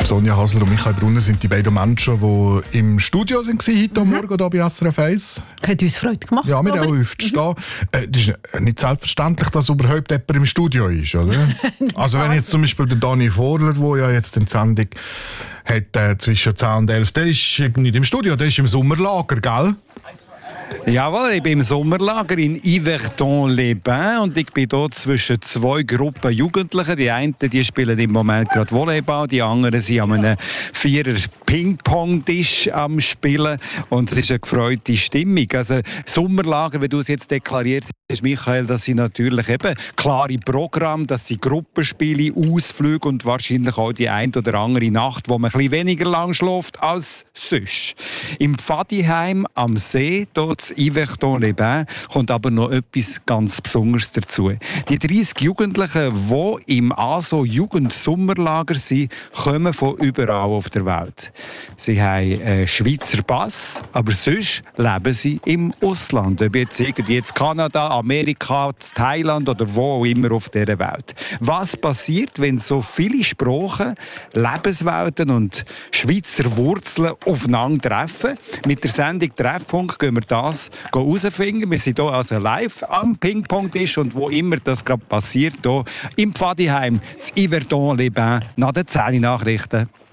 Sonja Hasler und Michael Brunner sind die beiden Menschen, die im Studio waren heute Morgen hier bei SRF 1. Hat uns Freude gemacht. Ja, wir haben auch aufgestehen. Das ist nicht selbstverständlich, dass überhaupt jemand im Studio ist, oder? Also wenn jetzt zum Beispiel der Dani Vorler, der ja jetzt in die Sendung hat, zwischen 10 und 11, der ist nicht im Studio, der ist im Sommerlager, gell? Jawohl, ich bin im Sommerlager in Yverton-les-Bains und ich bin hier zwischen zwei Gruppen Jugendlichen. Die einen die spielen im Moment gerade Volleyball, die anderen sind an einem 4er Ping-Pong-Tisch am Spielen und es ist eine gefreute Stimmung. Also Sommerlager, wie du es jetzt deklariert hast, Michael, das sind natürlich eben klare Programme, das sind Gruppenspiele, Ausflüge und wahrscheinlich auch die ein oder andere Nacht, wo man ein bisschen weniger lang schläft als sonst. Im Pfadiheim am See, dort in Yverton-les-Bains, kommt aber noch etwas ganz Besonderes dazu. Die 30 Jugendlichen, die im ASO-Jugend-Sommerlager sind, kommen von überall auf der Welt. Sie haben einen Schweizer Pass, aber sonst leben sie im Ausland. Ob jetzt irgendwie in Kanada, Amerika, Thailand oder wo auch immer auf dieser Welt. Was passiert, wenn so viele Sprachen, Lebenswelten und Schweizer Wurzeln aufeinandertreffen? Mit der Sendung «Treffpunkt» gehen wir das herausfinden. Wir sind hier also live am Ping-Pong-Tisch und wo immer das gerade passiert, hier im Pfadiheim, in Yverton-les-Bains, nach den 10 Nachrichten.